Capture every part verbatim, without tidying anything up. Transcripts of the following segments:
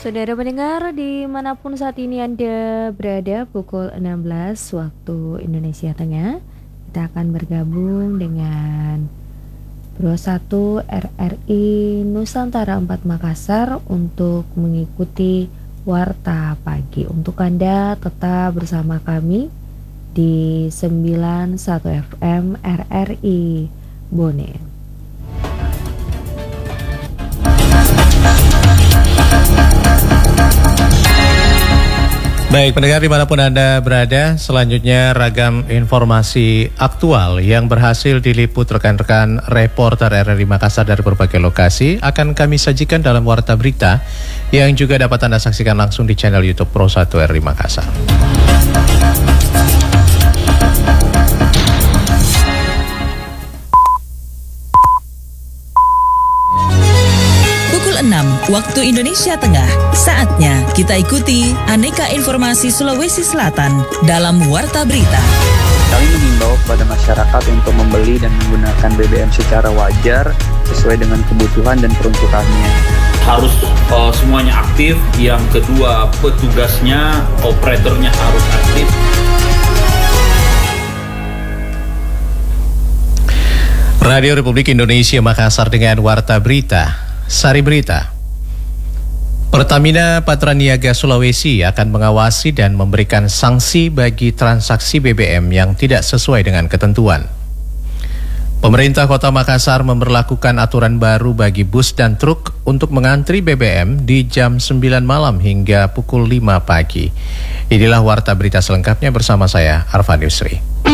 Saudara pendengar, dimanapun saat ini Anda berada, pukul enam belas waktu Indonesia Tengah, kita akan bergabung dengan Pro satu R R I Nusantara empat Makassar untuk mengikuti Warta Pagi. Untuk Anda tetap bersama kami di sembilan puluh satu F M R R I Bone. Baik, pendengar dimanapun Anda berada, selanjutnya ragam informasi aktual yang berhasil diliput rekan-rekan reporter R R I Makassar dari berbagai lokasi akan kami sajikan dalam Warta Berita yang juga dapat Anda saksikan langsung di channel YouTube Pro satu R R I Makassar. enam waktu Indonesia Tengah. Saatnya kita ikuti aneka informasi Sulawesi Selatan dalam Warta Berita. Kami mengimbau kepada masyarakat untuk membeli dan menggunakan B B M secara wajar sesuai dengan kebutuhan dan peruntukannya. Harus uh, semuanya aktif. Yang kedua, petugasnya, operatornya harus aktif. Radio Republik Indonesia Makassar dengan Warta Berita. Sari Berita. Pertamina Patraniaga Sulawesi akan mengawasi dan memberikan sanksi bagi transaksi B B M yang tidak sesuai dengan ketentuan. Pemerintah Kota Makassar memberlakukan aturan baru bagi bus dan truk untuk mengantri B B M di jam sembilan malam hingga pukul lima pagi. Inilah Warta Berita selengkapnya bersama saya, Arfan Yusri.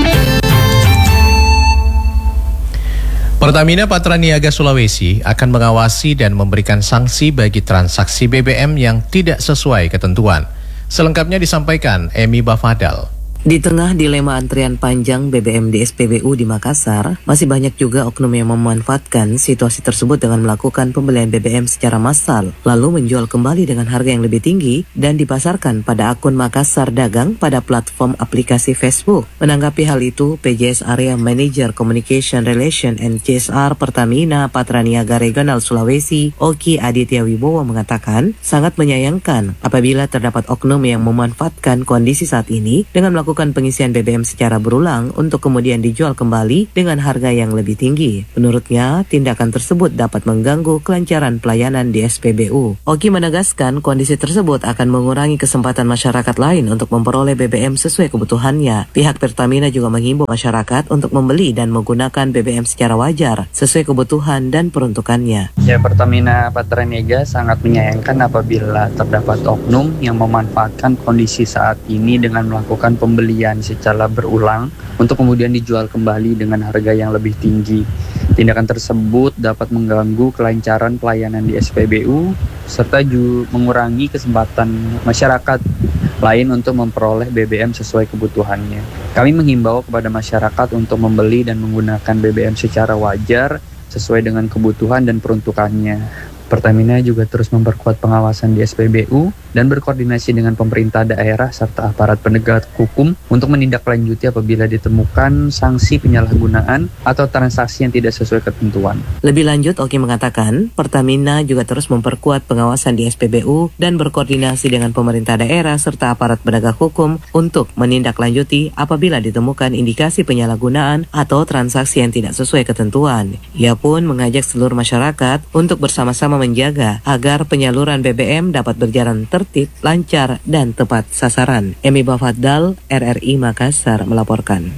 Pertamina Patraniaga Sulawesi akan mengawasi dan memberikan sanksi bagi transaksi B B M yang tidak sesuai ketentuan. Selengkapnya disampaikan Emi Bafadal. Di tengah dilema antrian panjang B B M di S P B U di Makassar, masih banyak juga oknum yang memanfaatkan situasi tersebut dengan melakukan pembelian B B M secara massal, lalu menjual kembali dengan harga yang lebih tinggi dan dipasarkan pada akun Makassar Dagang pada platform aplikasi Facebook. Menanggapi hal itu, P J S Area Manager Communication Relation and C S R Pertamina Patraniaga Regional Sulawesi, Oki Aditya Wibowo mengatakan, sangat menyayangkan apabila terdapat oknum yang memanfaatkan kondisi saat ini dengan melakukan pengisian B B M secara berulang untuk kemudian dijual kembali dengan harga yang lebih tinggi. Menurutnya, tindakan tersebut dapat mengganggu kelancaran pelayanan di S P B U. Oki menegaskan kondisi tersebut akan mengurangi kesempatan masyarakat lain untuk memperoleh B B M sesuai kebutuhannya. Pihak Pertamina juga menghimbau masyarakat untuk membeli dan menggunakan B B M secara wajar sesuai kebutuhan dan peruntukannya. Ya, Pertamina Patraniaga sangat menyayangkan apabila terdapat oknum yang memanfaatkan kondisi saat ini dengan melakukan pembelian pembelian secara berulang untuk kemudian dijual kembali dengan harga yang lebih tinggi. Tindakan tersebut dapat mengganggu kelancaran pelayanan di S P B U serta juga mengurangi kesempatan masyarakat lain untuk memperoleh B B M sesuai kebutuhannya. Kami menghimbau kepada masyarakat untuk membeli dan menggunakan B B M secara wajar sesuai dengan kebutuhan dan peruntukannya. Pertamina juga terus memperkuat pengawasan di S P B U dan berkoordinasi dengan pemerintah daerah serta aparat penegak hukum untuk menindaklanjuti apabila ditemukan sanksi penyalahgunaan atau transaksi yang tidak sesuai ketentuan. Lebih lanjut, Oki mengatakan, Pertamina juga terus memperkuat pengawasan di S P B U dan berkoordinasi dengan pemerintah daerah serta aparat penegak hukum untuk menindaklanjuti apabila ditemukan indikasi penyalahgunaan atau transaksi yang tidak sesuai ketentuan. Ia pun mengajak seluruh masyarakat untuk bersama-sama menjaga agar penyaluran B B M dapat berjalan tertib, lancar, dan tepat sasaran. Emi Bafadal, R R I Makassar melaporkan.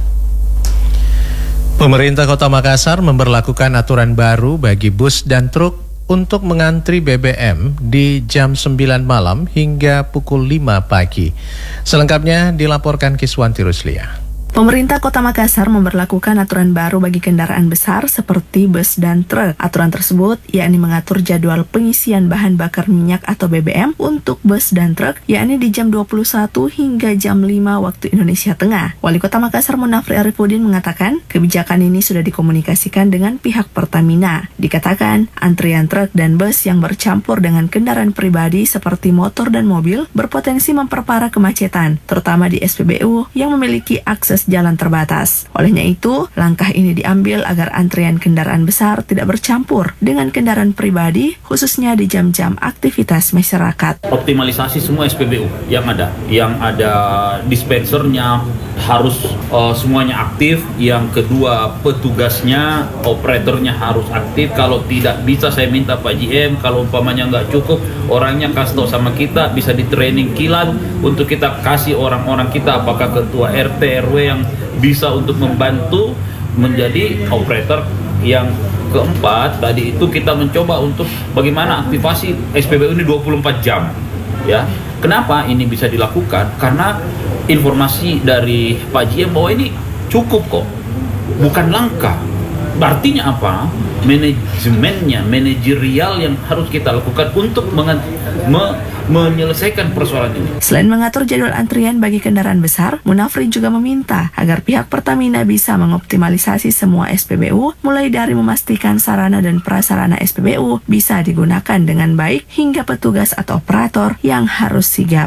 Pemerintah Kota Makassar memberlakukan aturan baru bagi bus dan truk untuk mengantri B B M di jam sembilan malam hingga pukul lima pagi. Selengkapnya dilaporkan Kiswanti Ruslia. Pemerintah Kota Makassar memberlakukan aturan baru bagi kendaraan besar seperti bus dan truk. Aturan tersebut yakni mengatur jadwal pengisian bahan bakar minyak atau B B M untuk bus dan truk yakni di jam dua puluh satu hingga jam lima waktu Indonesia Tengah. Wali Kota Makassar Munafri Arifudin mengatakan kebijakan ini sudah dikomunikasikan dengan pihak Pertamina. Dikatakan antrian truk dan bus yang bercampur dengan kendaraan pribadi seperti motor dan mobil berpotensi memperparah kemacetan, terutama di S P B U yang memiliki akses akses jalan terbatas. Olehnya itu, langkah ini diambil agar antrian kendaraan besar tidak bercampur dengan kendaraan pribadi, khususnya di jam-jam aktivitas masyarakat. Optimalisasi semua S P B U yang ada, yang ada dispensernya harus uh, semuanya aktif. Yang kedua, petugasnya, operatornya harus aktif. Kalau tidak bisa, saya minta Pak J M, kalau umpamanya nggak cukup, orangnya kasih tahu sama kita, bisa di training kilat untuk kita kasih orang-orang kita, apakah ketua R T R W yang bisa untuk membantu menjadi operator. Yang keempat, tadi itu kita mencoba untuk bagaimana aktivasi S P B U ini dua puluh empat jam. Ya, kenapa ini bisa dilakukan? Karena informasi dari Pak J M bahwa ini cukup kok, bukan langka. Artinya apa? Manajemennya, manajerial yang harus kita lakukan untuk mengen- me- menyelesaikan persoalan ini. Selain mengatur jadwal antrian bagi kendaraan besar, Munafri juga meminta agar pihak Pertamina bisa mengoptimalisasi semua S P B U, mulai dari memastikan sarana dan prasarana S P B U bisa digunakan dengan baik hingga petugas atau operator yang harus sigap.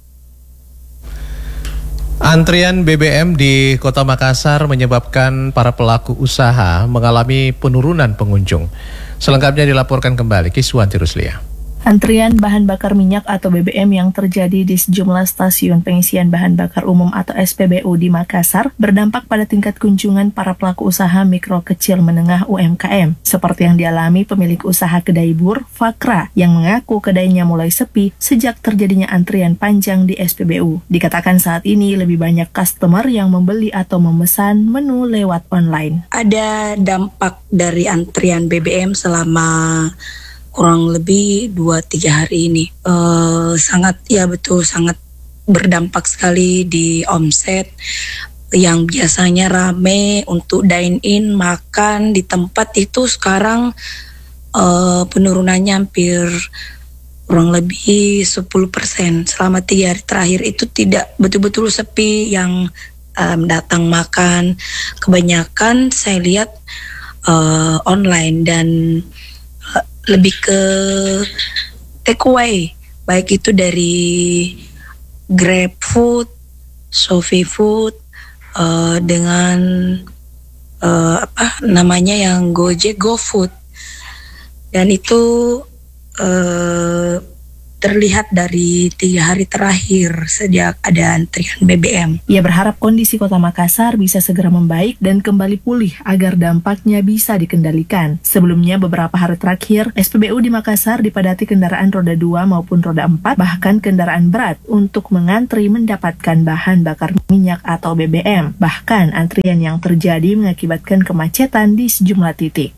Antrian B B M di Kota Makassar menyebabkan para pelaku usaha mengalami penurunan pengunjung. Selengkapnya dilaporkan kembali Kiswanti Ruslia. Antrian bahan bakar minyak atau B B M yang terjadi di sejumlah stasiun pengisian bahan bakar umum atau S P B U di Makassar berdampak pada tingkat kunjungan para pelaku usaha mikro kecil menengah U M K M, seperti yang dialami pemilik usaha kedai bur, Fakra, yang mengaku kedainya mulai sepi sejak terjadinya antrian panjang di S P B U. Dikatakan saat ini lebih banyak customer yang membeli atau memesan menu lewat online. Ada dampak dari antrian B B M selama kurang lebih dua tiga hari ini. Uh, sangat, ya betul, sangat berdampak sekali di omset yang biasanya rame untuk dine-in, makan di tempat itu sekarang uh, penurunannya hampir kurang lebih sepuluh persen. Selama tiga hari terakhir itu tidak betul-betul sepi yang um, datang makan. Kebanyakan saya lihat uh, online dan lebih ke take away, baik itu dari Grab Food, Shopee Food, uh, dengan uh, apa namanya yang Gojek, GoFood, dan itu uh, terlihat dari tiga hari terakhir sejak ada antrian B B M. Ia berharap kondisi Kota Makassar bisa segera membaik dan kembali pulih agar dampaknya bisa dikendalikan. Sebelumnya beberapa hari terakhir, S P B U di Makassar dipadati kendaraan roda dua maupun roda empat, bahkan kendaraan berat untuk mengantri mendapatkan bahan bakar minyak atau B B M. Bahkan antrian yang terjadi mengakibatkan kemacetan di sejumlah titik.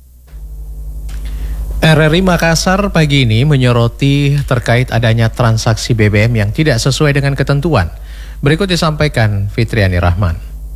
R R I Makassar pagi ini menyoroti terkait adanya transaksi B B M yang tidak sesuai dengan ketentuan. Berikut disampaikan Fitriani Rahman.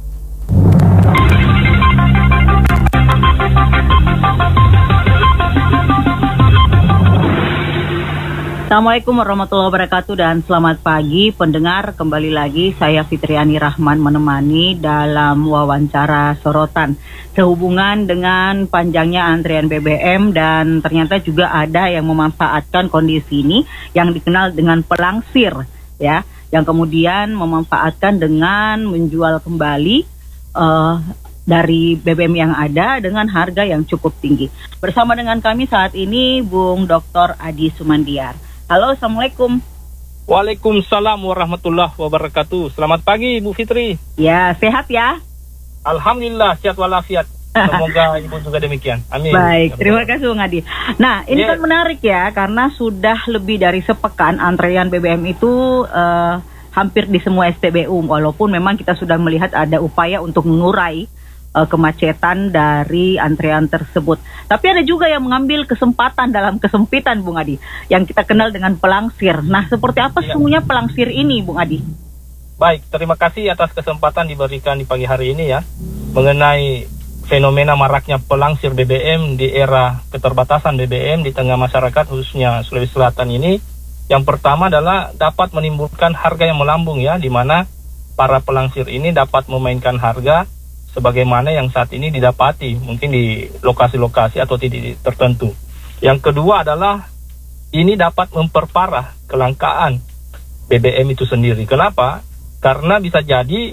Assalamualaikum warahmatullahi wabarakatuh dan selamat pagi pendengar. Kembali lagi saya Fitriani Rahman menemani dalam wawancara sorotan sehubungan dengan panjangnya antrian B B M, dan ternyata juga ada yang memanfaatkan kondisi ini yang dikenal dengan pelangsir, ya, yang kemudian memanfaatkan dengan menjual kembali uh, dari B B M yang ada dengan harga yang cukup tinggi. Bersama dengan kami saat ini Bung Doktor Adi Sumandiar. Halo, Assalamualaikum. Waalaikumsalam warahmatullahi wabarakatuh. Selamat pagi, Bu Fitri. Ya, sehat ya? Alhamdulillah, sehat walafiat. Semoga Ibu juga demikian. Amin. Baik, terima kasih Bung Adi. Nah, ini yeah. kan menarik ya, karena sudah lebih dari sepekan antrean B B M itu uh, hampir di semua S P B U, walaupun memang kita sudah melihat ada upaya untuk mengurai uh, kemacetan dari antrean tersebut. Tapi ada juga yang mengambil kesempatan dalam kesempitan, Bung Adi, yang kita kenal dengan pelangsir. Nah, seperti apa ya. sesungguhnya pelangsir ini, Bung Adi? Baik, terima kasih atas kesempatan diberikan di pagi hari ini ya, mengenai fenomena maraknya pelangsir B B M di era keterbatasan B B M di tengah masyarakat khususnya Sulawesi Selatan ini. Yang pertama adalah dapat menimbulkan harga yang melambung ya, di mana para pelangsir ini dapat memainkan harga sebagaimana yang saat ini didapati mungkin di lokasi-lokasi atau titik tertentu. Yang kedua adalah ini dapat memperparah kelangkaan B B M itu sendiri. Kenapa? Karena bisa jadi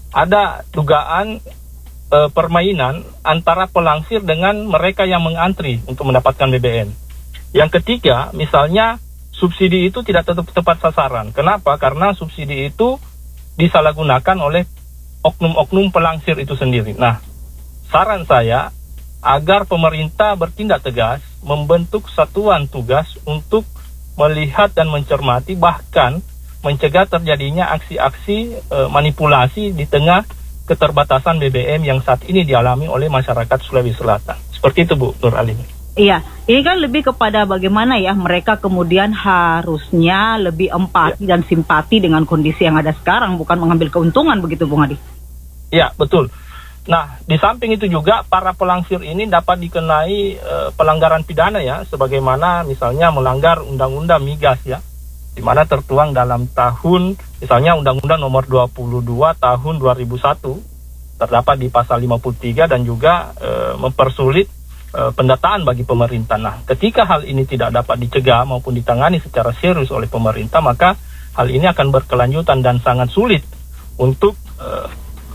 ada dugaan e, permainan antara pelangsir dengan mereka yang mengantri untuk mendapatkan B B M. Yang ketiga, misalnya subsidi itu tidak tetap tepat sasaran. Kenapa? Karena subsidi itu disalahgunakan oleh oknum-oknum pelangsir itu sendiri. Nah, saran saya agar pemerintah bertindak tegas, membentuk satuan tugas untuk melihat dan mencermati, bahkan mencegah terjadinya aksi-aksi e, manipulasi di tengah keterbatasan B B M yang saat ini dialami oleh masyarakat Sulawesi Selatan. Seperti itu, Bu Nur Alim. Iya, ini kan lebih kepada bagaimana ya mereka kemudian harusnya lebih empati ya. dan simpati dengan kondisi yang ada sekarang, bukan mengambil keuntungan, begitu Bung Adi? Iya, betul. Nah, di samping itu juga para pelangsir ini dapat dikenai e, pelanggaran pidana ya, sebagaimana misalnya melanggar Undang-Undang Migas ya, di mana tertuang dalam tahun, misalnya Undang-Undang Nomor dua puluh dua Tahun dua ribu satu, terdapat di pasal lima puluh tiga dan juga e, mempersulit e, pendataan bagi pemerintah. Nah, ketika hal ini tidak dapat dicegah maupun ditangani secara serius oleh pemerintah, maka hal ini akan berkelanjutan dan sangat sulit untuk e,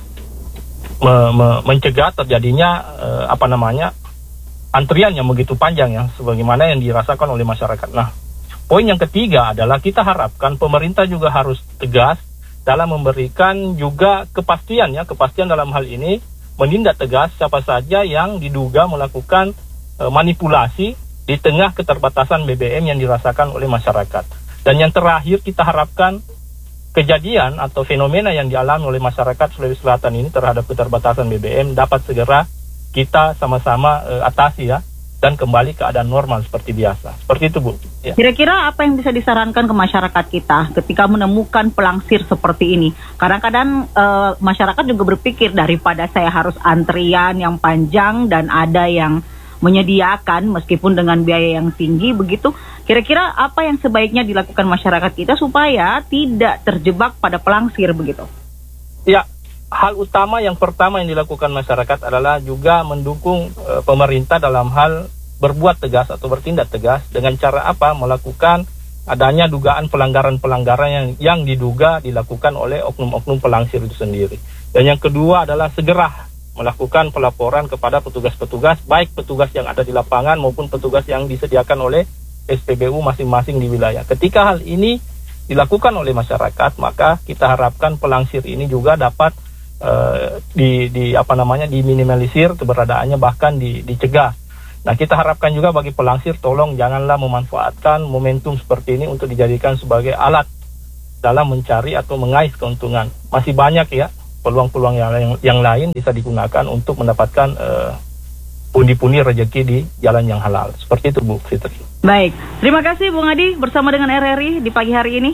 Me, me, mencegah terjadinya eh, apa namanya antrian yang begitu panjang ya, sebagaimana yang dirasakan oleh masyarakat. Nah, poin yang ketiga adalah kita harapkan pemerintah juga harus tegas dalam memberikan juga kepastian ya, kepastian dalam hal ini menindak tegas siapa saja yang diduga melakukan eh, manipulasi di tengah keterbatasan B B M yang dirasakan oleh masyarakat. Dan yang terakhir kita harapkan kejadian atau fenomena yang dialami oleh masyarakat Sulawesi Selatan ini terhadap keterbatasan B B M dapat segera kita sama-sama uh, atasi ya, dan kembali keadaan normal seperti biasa. Seperti itu, Bu. Ya. Kira-kira apa yang bisa disarankan ke masyarakat kita ketika menemukan pelangsir seperti ini? Kadang-kadang uh, masyarakat juga berpikir daripada saya harus antrian yang panjang dan ada yang menyediakan meskipun dengan biaya yang tinggi begitu. Kira-kira apa yang sebaiknya dilakukan masyarakat kita supaya tidak terjebak pada pelangsir begitu? Ya, hal utama yang pertama yang dilakukan masyarakat adalah juga mendukung e, pemerintah dalam hal berbuat tegas atau bertindak tegas dengan cara apa? Melakukan adanya dugaan pelanggaran-pelanggaran yang, yang diduga dilakukan oleh oknum-oknum pelangsir itu sendiri. Dan yang kedua adalah segera melakukan pelaporan kepada petugas-petugas, baik petugas yang ada di lapangan maupun petugas yang disediakan oleh S P B U masing-masing di wilayah. Ketika hal ini dilakukan oleh masyarakat, maka kita harapkan pelangsir ini juga dapat uh, di, di apa namanya diminimalisir keberadaannya, bahkan di, dicegah. Nah, kita harapkan juga bagi pelangsir, tolong janganlah memanfaatkan momentum seperti ini untuk dijadikan sebagai alat dalam mencari atau mengais keuntungan. Masih banyak ya peluang-peluang yang, yang, yang lain bisa digunakan untuk mendapatkan uh, pundi-pundi rezeki di jalan yang halal. Seperti itu, Bu Fitri. Baik, terima kasih Bung Adi bersama dengan R R I di pagi hari ini.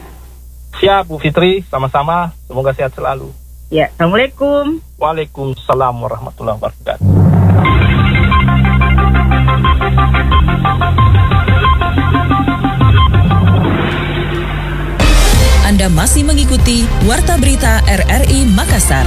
Siap, Bu Fitri, sama-sama. Semoga sehat selalu. Ya, Assalamualaikum. Waalaikumsalam warahmatullahi wabarakatuh. Anda masih mengikuti Warta Berita R R I Makassar.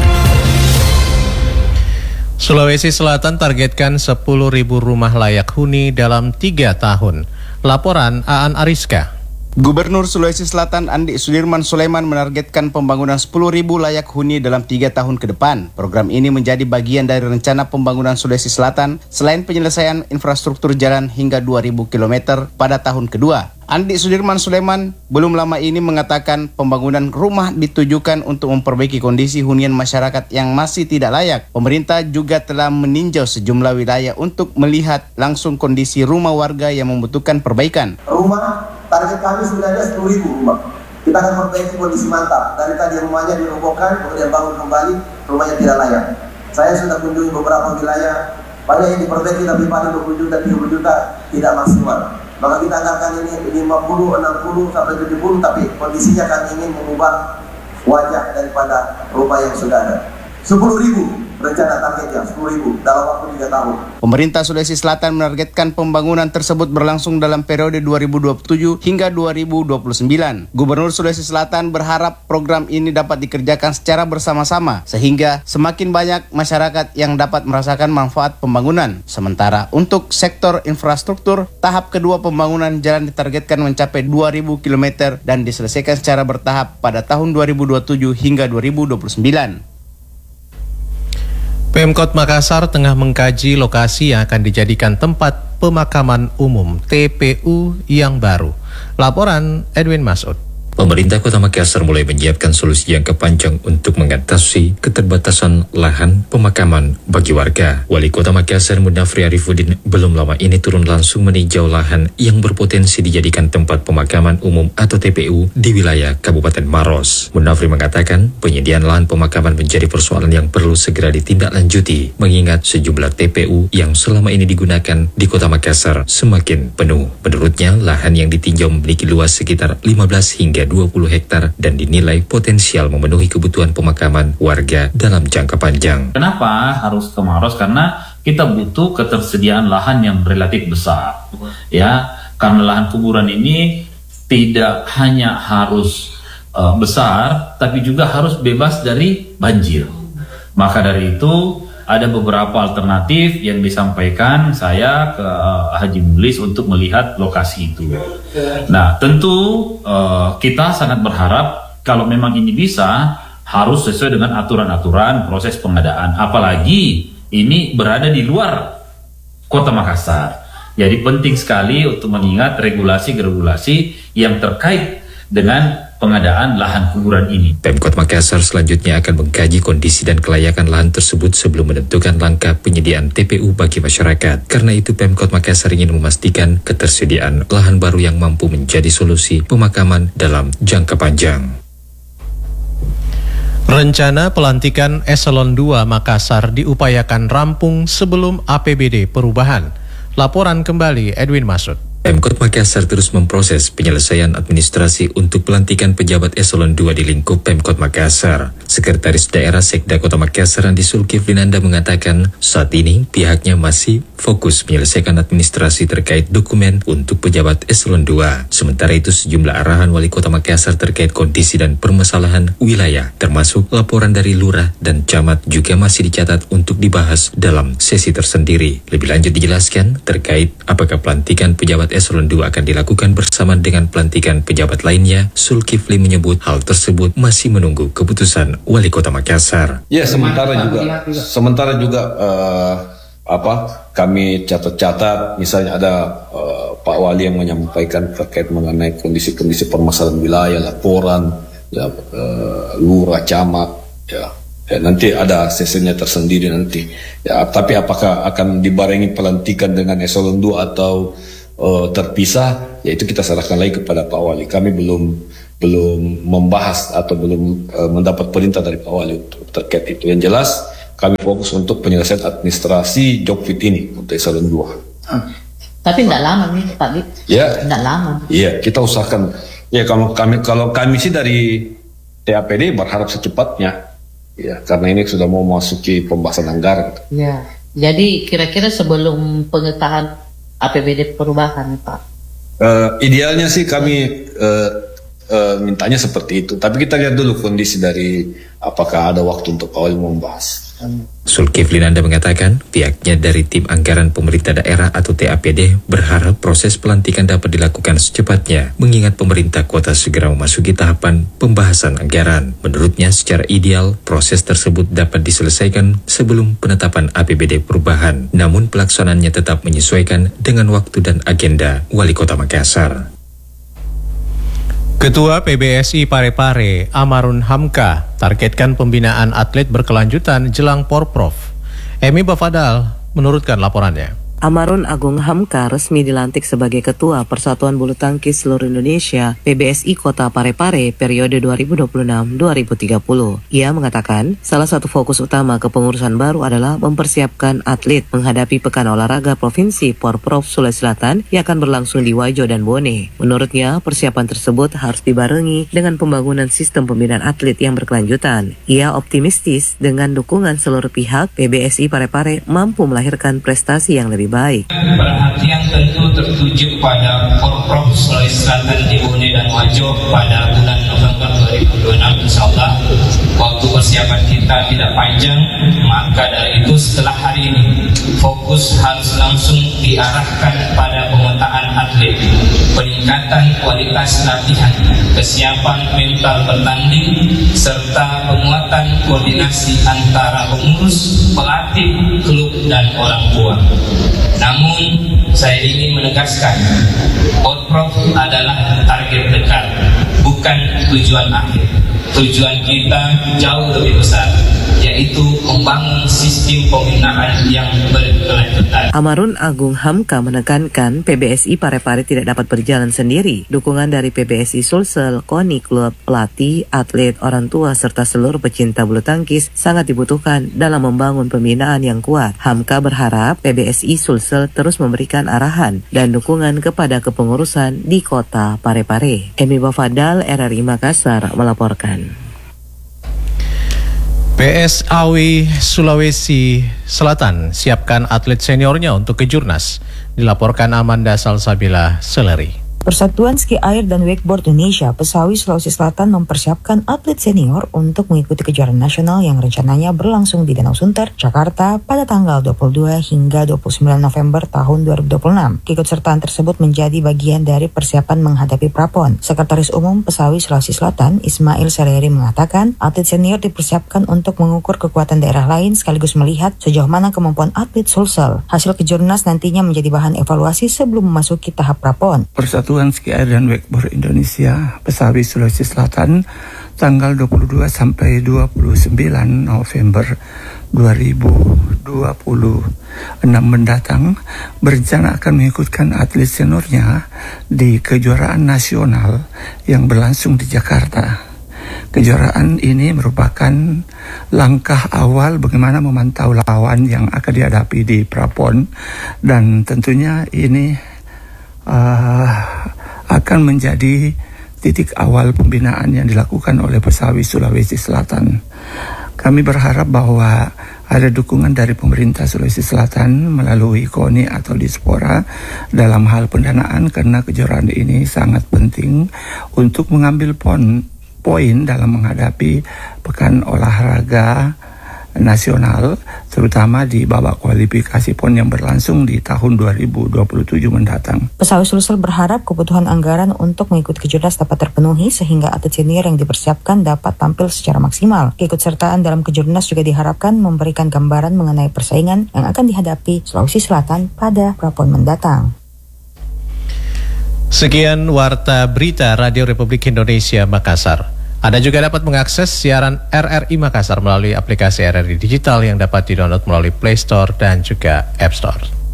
Sulawesi Selatan targetkan sepuluh ribu rumah layak huni dalam tiga tahun. Laporan Aan Ariska. Gubernur Sulawesi Selatan Andi Sudirman Sulaiman menargetkan pembangunan sepuluh ribu layak huni dalam tiga tahun ke depan. Program ini menjadi bagian dari rencana pembangunan Sulawesi Selatan selain penyelesaian infrastruktur jalan hingga dua ribu kilometer pada tahun kedua. Andi Sudirman Sulaiman belum lama ini mengatakan pembangunan rumah ditujukan untuk memperbaiki kondisi hunian masyarakat yang masih tidak layak. Pemerintah juga telah meninjau sejumlah wilayah untuk melihat langsung kondisi rumah warga yang membutuhkan perbaikan. Rumah, target kami sudah ada sepuluh ribu rumah. Kita akan perbaiki kondisi mantap. Dari tadi rumahnya dirobohkan, kemudian bangun kembali, rumahnya tidak layak. Saya sudah kunjungi beberapa wilayah, banyak yang diperbaiki tapi paling dua puluh juta, tiga puluh juta tidak maksimal. Maka kita anggarkan ini lima puluh, enam puluh, sampai tujuh puluh, tapi kondisinya kami ingin mengubah wajah daripada rumah yang sudah ada. sepuluh ribu rencana targetnya, sepuluh ribu dalam waktu tiga tahun. Pemerintah Sulawesi Selatan menargetkan pembangunan tersebut berlangsung dalam periode dua ribu dua puluh tujuh hingga dua ribu dua puluh sembilan. Gubernur Sulawesi Selatan berharap program ini dapat dikerjakan secara bersama-sama sehingga semakin banyak masyarakat yang dapat merasakan manfaat pembangunan. Sementara untuk sektor infrastruktur, tahap kedua pembangunan jalan ditargetkan mencapai dua ribu kilometer dan diselesaikan secara bertahap pada tahun dua ribu dua puluh tujuh hingga dua ribu dua puluh sembilan. Pemkot Makassar tengah mengkaji lokasi yang akan dijadikan tempat pemakaman umum T P U yang baru. Laporan Edwin Masud. Pemerintah Kota Makassar mulai menyiapkan solusi jangka panjang untuk mengatasi keterbatasan lahan pemakaman bagi warga. Wali Kota Makassar Munafri Arifuddin belum lama ini turun langsung meninjau lahan yang berpotensi dijadikan tempat pemakaman umum atau T P U di wilayah Kabupaten Maros. Munafri mengatakan penyediaan lahan pemakaman menjadi persoalan yang perlu segera ditindaklanjuti, mengingat sejumlah T P U yang selama ini digunakan di Kota Makassar semakin penuh. Menurutnya, lahan yang ditinjau memiliki luas sekitar lima belas hingga dua puluh hektar dan dinilai potensial memenuhi kebutuhan pemakaman warga dalam jangka panjang. Kenapa harus ke Maros? Karena kita butuh ketersediaan lahan yang relatif besar. Ya, karena lahan kuburan ini tidak hanya harus uh, besar, tapi juga harus bebas dari banjir. Maka dari itu ada beberapa alternatif yang disampaikan saya ke uh, Haji Mulis untuk melihat lokasi itu. Nah, tentu uh, kita sangat berharap kalau memang ini bisa, harus sesuai dengan aturan-aturan proses pengadaan. Apalagi ini berada di luar Kota Makassar. Jadi penting sekali untuk mengingat regulasi-regulasi yang terkait dengan pengadaan lahan kuburan ini. Pemkot Makassar selanjutnya akan mengkaji kondisi dan kelayakan lahan tersebut sebelum menentukan langkah penyediaan T P U bagi masyarakat. Karena itu Pemkot Makassar ingin memastikan ketersediaan lahan baru yang mampu menjadi solusi pemakaman dalam jangka panjang. Rencana pelantikan Eselon dua Makassar diupayakan rampung sebelum A P B D perubahan. Laporan kembali Edwin Masud. Pemkot Makassar terus memproses penyelesaian administrasi untuk pelantikan pejabat Eselon dua di lingkup Pemkot Makassar. Sekretaris Daerah Sekda Kota Makassar Andi Zulkiflinanda mengatakan saat ini pihaknya masih fokus menyelesaikan administrasi terkait dokumen untuk pejabat Eselon dua. Sementara itu sejumlah arahan Wali Kota Makassar terkait kondisi dan permasalahan wilayah termasuk laporan dari lurah dan camat juga masih dicatat untuk dibahas dalam sesi tersendiri. Lebih lanjut dijelaskan terkait apakah pelantikan pejabat Eselon dua akan dilakukan bersamaan dengan pelantikan pejabat lainnya. Zulkifli menyebut hal tersebut masih menunggu keputusan Wali Kota Makassar. Ya, sementara juga sementara juga uh, apa kami catat-catat misalnya ada uh, Pak Wali yang menyampaikan terkait mengenai kondisi-kondisi permasalahan wilayah, laporan ya, uh, lurah, camat ya. Ya, nanti ada sesinya tersendiri nanti. Ya, tapi apakah akan dibarengi pelantikan dengan Eselon dua atau Uh, terpisah, yaitu kita serahkan lagi kepada Pak Wali. Kami belum belum membahas atau belum uh, mendapat perintah dari Pak Wali untuk terkait itu. Yang jelas kami fokus untuk penyelesaian administrasi job fit ini untuk Eselon dua. Hmm. Tapi tidak lama nih Pak Bik. Ya. Tidak lama. Iya, kita usahakan. Ya kalau kami kalau kami sih dari T A P D berharap secepatnya. Ya, karena ini sudah mau memasuki pembahasan anggaran. Ya. Jadi kira-kira sebelum pengesahan A P B D perubahan, Pak? Uh, idealnya sih kami uh, uh, mintanya seperti itu. Tapi kita lihat dulu kondisi dari apakah ada waktu untuk Pak Wali membahas. Zulkiflinanda mengatakan pihaknya dari tim anggaran pemerintah daerah atau T A P D berharap proses pelantikan dapat dilakukan secepatnya mengingat pemerintah kota segera memasuki tahapan pembahasan anggaran. Menurutnya secara ideal proses tersebut dapat diselesaikan sebelum penetapan A P B D perubahan, namun pelaksanaannya tetap menyesuaikan dengan waktu dan agenda Wali Kota Makassar. Ketua P B S I Parepare, Amarun Hamka, targetkan pembinaan atlet berkelanjutan jelang Porprov. Emi Bafadal menurutkan laporannya. Amarun Agung Hamka resmi dilantik sebagai Ketua Persatuan Bulu Tangkis Seluruh Indonesia P B S I Kota Parepare periode dua ribu dua puluh enam sampai dua ribu tiga puluh. Ia mengatakan salah satu fokus utama kepengurusan baru adalah mempersiapkan atlet menghadapi Pekan Olahraga Provinsi Porprov Sulawesi Selatan yang akan berlangsung di Wajo dan Bone. Menurutnya persiapan tersebut harus dibarengi dengan pembangunan sistem pembinaan atlet yang berkelanjutan. Ia optimistis dengan dukungan seluruh pihak P B S I Parepare mampu melahirkan prestasi yang lebih baik. Perhatian tentu tertuju pada Porprov Sulawesi Selatan di Bone dan Wajo pada bulan November dua ribu dua puluh enam insyaallah. Waktu persiapan kita tidak panjang, maka dari itu setelah hari ini fokus harus langsung diarahkan pada pemetaan atlet, peningkatan peningkatan kualitas latihan, kesiapan mental bertanding, serta penguatan koordinasi antara pengurus, pelatih, klub, dan orang tua. Namun, saya ingin menegaskan, Porprov adalah target dekat, bukan tujuan akhir. Tujuan kita jauh lebih besar, yaitu membangun sistem pembinaan yang berkelanjutan. Amarun Agung Hamka menekankan P B S I Parepare tidak dapat berjalan sendiri. Dukungan dari P B S I Sulsel, KONI, klub, pelatih, atlet, orang tua, serta seluruh pecinta bulu tangkis sangat dibutuhkan dalam membangun pembinaan yang kuat. Hamka berharap P B S I Sulsel terus memberikan arahan dan dukungan kepada kepengurusan di kota Parepare. Emi Bafadal, R R I Makassar, melaporkan. P S A W Sulawesi Selatan siapkan atlet seniornya untuk kejurnas, dilaporkan Amanda Salsabila Seleri. Persatuan Ski Air dan Wakeboard Indonesia Pesawi Sulawesi Selatan mempersiapkan atlet senior untuk mengikuti kejuaraan nasional yang rencananya berlangsung di Danau Sunter, Jakarta pada tanggal dua puluh dua hingga dua puluh sembilan November tahun dua ribu dua puluh enam. Keikutsertaan tersebut menjadi bagian dari persiapan menghadapi Prapon. Sekretaris Umum Pesawi Sulawesi Selatan Ismail Seleri mengatakan atlet senior dipersiapkan untuk mengukur kekuatan daerah lain sekaligus melihat sejauh mana kemampuan atlet Sulsel. Hasil kejurnas nantinya menjadi bahan evaluasi sebelum memasuki tahap Prapon. Persatuan Ski Air dan Wakeboard Indonesia Pesawi Sulawesi Selatan tanggal dua puluh dua sampai dua puluh sembilan November dua ribu dua puluh enam mendatang berencana akan mengikutkan atlet seniornya di kejuaraan nasional yang berlangsung di Jakarta. Kejuaraan ini merupakan langkah awal bagaimana memantau lawan yang akan dihadapi di Prapon, dan tentunya ini Uh, akan menjadi titik awal pembinaan yang dilakukan oleh Pesawi Sulawesi Selatan. Kami berharap bahwa ada dukungan dari pemerintah Sulawesi Selatan melalui KONI atau Dispora dalam hal pendanaan, karena kejuaraan ini sangat penting untuk mengambil pon, poin dalam menghadapi Pekan Olahraga Nasional, terutama di babak kualifikasi PON yang berlangsung di tahun dua ribu dua puluh tujuh mendatang. Pesawi Sulsel berharap kebutuhan anggaran untuk mengikuti kejurnas dapat terpenuhi sehingga atlet senior yang dipersiapkan dapat tampil secara maksimal. Keikutsertaan dalam kejurnas juga diharapkan memberikan gambaran mengenai persaingan yang akan dihadapi Sulawesi Selatan pada Prapon mendatang. Sekian Warta Berita Radio Republik Indonesia Makassar. Anda juga dapat mengakses siaran R R I Makassar melalui aplikasi R R I Digital yang dapat didownload melalui Play Store dan juga App Store.